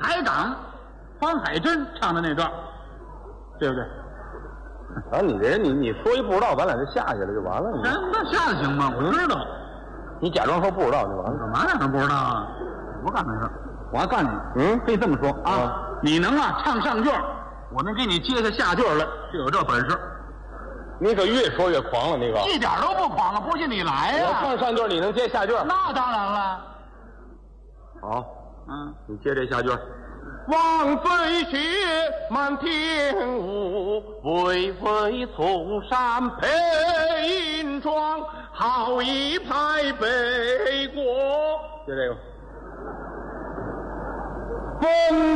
海港黄海珍唱的那段，对不对？ 啊，你这人你说一不知道，咱俩就下去了就完了。 那下得行吗？我知道。 你假装说不知道就完了。 干嘛让人不知道啊？不干那事。我还告诉你，可以这么说啊，你能唱上句，我能给你接下下句来，就有这本事。 你可越说越狂了，你可一点都不狂了，不信你来呀！ 我唱上句，你能接下句？ 那当然了。 好，你接这下句。 望飞雪满天雾，巍巍丛山配银装，好一派北国。 接这个。 风